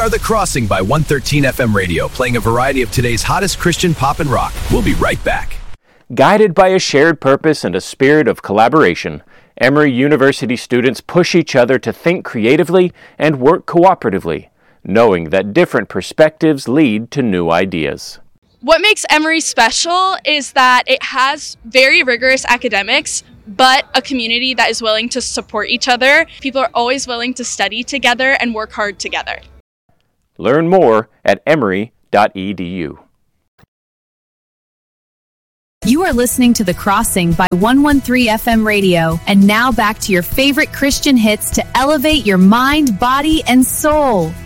are The Crossing by 113 FM Radio, playing a variety of today's hottest Christian pop and rock. We'll be right back. Guided by a shared purpose and a spirit of collaboration, Emory University students push each other to think creatively and work cooperatively, knowing that different perspectives lead to new ideas. What makes Emory special is that it has very rigorous academics, but a community that is willing to support each other. People are always willing to study together and work hard together. Learn more at emory.edu. You are listening to The Crossing by 113 FM Radio. And now back to your favorite Christian hits to elevate your mind, body, and soul.